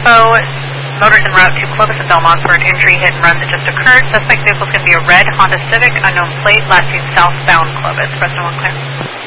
info. Motors en route to Clovis and Belmont for an injury hit and run that just occurred. Suspect vehicle is going to be a red Honda Civic, unknown plate, last seen southbound Clovis. Fresno 1 clear.